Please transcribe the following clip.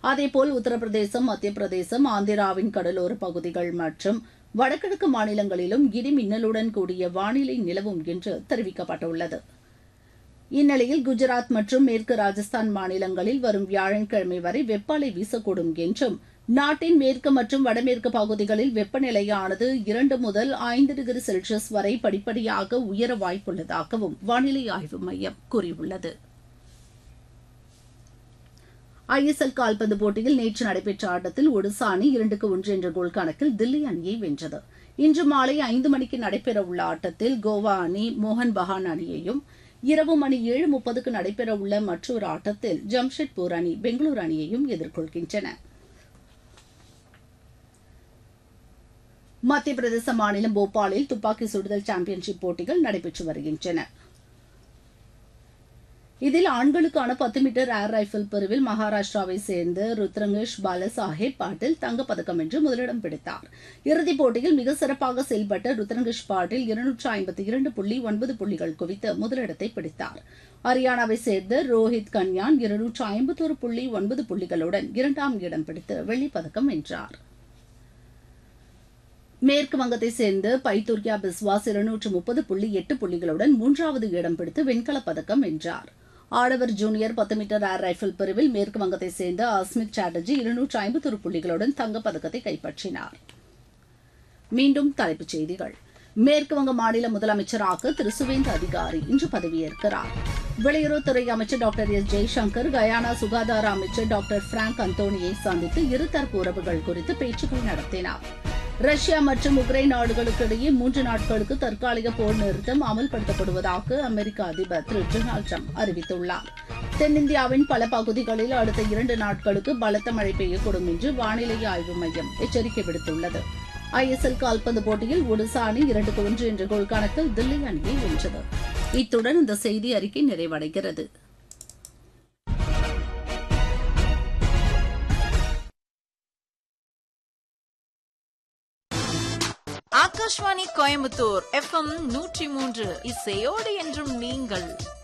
அதேபோல் உத்தரப்பிரதேசம், மத்திய பிரதேசம், ஆந்திராவின் கடலோர பகுதிகள் மற்றும் வடகிழக்கு மாநிலங்களிலும் இடி மின்னலுடன் கூடிய வானிலை நிலவும் என்று தெரிவிக்கப்பட்டுள்ளது. இந்நிலையில் குஜராத் மற்றும் மேற்கு ராஜஸ்தான் மாநிலங்களில் வரும் வியாழக்கிழமை வரை வெப்ப அலை வீசக்கூடும் என்றும், நாட்டின் மேற்கு மற்றும் வடமேற்கு பகுதிகளில் வெப்பநிலையானது 2 முதல் 5 டிகிரி செல்சியஸ் வரை படிப்படியாக உயர வாய்ப்புள்ளதாகவும் வானிலை ஆய்வு மையம் கூறியுள்ளது. ஐஎஸ்எல் கால்பந்து போட்டியில் நேற்று நடைபெற்ற ஆட்டத்தில் ஒடிசா அணி 2-1 என்ற கோல் கணக்கில் தில்லி அணியை வென்றது. இன்று மாலை 5 மணிக்கு நடைபெறவுள்ள ஆட்டத்தில் கோவா அணி மோகன் பகான் அணியையும், இரவு மணி 7:30க்கு நடைபெறவுள்ள மற்றொரு ஆட்டத்தில் ஜம்ஷெட்பூர் அணி பெங்களூரு அணியையும் எதிர்கொள்கின்றன. மத்திய பிரதேச மாநிலம் போபாலில் துப்பாக்கி சுடுதல் சாம்பியன்ஷிப் போட்டிகள் நடைபெற்று வருகின்றன. இதில் ஆண்களுக்கான 10 மீட்டர் ஏர் ரைபிள் பிரிவில் மகாராஷ்டிராவை சேர்ந்த ருத்ரங்கேஷ் பாலசாஹேப் பாட்டில் தங்கப்பதக்கம் வென்று முதலிடம் பிடித்தார். இறுதிப் போட்டியில் மிக சிறப்பாக செயல்பட்ட ருத்ரங்கேஷ் பாட்டில் 252.9 புள்ளிகள் குவித்து முதலிடத்தை பிடித்தார். ஹரியானாவை சேர்ந்த ரோஹித் கன்யான் 251.9 புள்ளிகளுடன் 2ஆம் இடம் பிடித்து வெள்ளிப்பதக்கம் வென்றார். மேற்கு வங்கத்தை சேர்ந்த பைத்தூர்யா பிஸ்வாஸ் 230.8 புள்ளிகளுடன் 3வது இடம் பிடித்து வெண்கலப் பதக்கம் வென்றார். ஆடவர் ஜூனியர் 10 மீட்டர் ஏர் ரைபிள் பிரிவில் மேற்கு வங்கத்தை சேர்ந்த அஸ்மித் சாட்டர்ஜி 251 புள்ளிகளுடன் தங்கப்பதக்கத்தை கைப்பற்றினார். மீண்டும் தலைப்புச் செய்திகள். மேற்கு வங்க மாநில முதலமைச்சராக திரு சுவேந்து அதிகாரி இன்று பதவியேற்கிறார். வெளியுறவுத்துறை அமைச்சர் டாக்டர் எஸ் ஜெய்சங்கர் கயானா சுகாதார அமைச்சர் டாக்டர் பிராங்க் அந்தோனியை சந்தித்து இருதரப்பு உறவுகள் குறித்து பேச்சுக்கள் நடத்தினார். ரஷ்யா மற்றும் உக்ரைன் நாடுகளுக்கு இடையே 3 நாட்களுக்கு தற்காலிக போர் நிறுத்தம் அமல்படுத்தப்படுவதாக அமெரிக்க அதிபர் திரு டொனால்டு டிரம்ப் அறிவித்துள்ளார். தென்னிந்தியாவின் பல பகுதிகளில் அடுத்த 2 நாட்களுக்கு பலத்த மழை பெய்யக்கூடும் என்று வானிலை ஆய்வு மையம் எச்சரிக்கை விடுத்துள்ளது. ஐஎஸ்எல் கால்பந்து போட்டியில் ஒடிசா அணி 2-1 என்ற கோல் கணக்கில் தில்லி அணியை வென்றது. இத்துடன் இந்த செய்தி அறிக்கை நிறைவடைகிறது. ஆகாஷ்வாணி கோயம்புத்தூர் FM 103 இசையோடு என்றும் நீங்கள்.